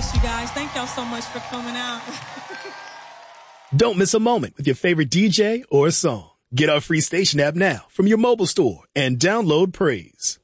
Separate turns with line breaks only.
bless you guys. Thank y'all so much for coming out.
Don't miss a moment with your favorite DJ or song. Get our free station app now from your mobile store and download Praise.